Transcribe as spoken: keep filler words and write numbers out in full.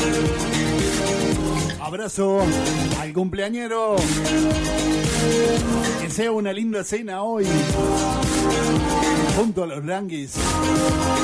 Abrazo al cumpleañero. Que sea una linda cena hoy junto a los Languis.